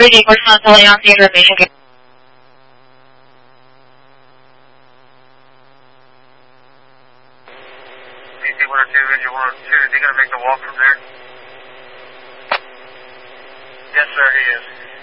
Lady, personal telling on the information. DC 102, engine 102, is he going to make the walk from there? Yes, sir, he is.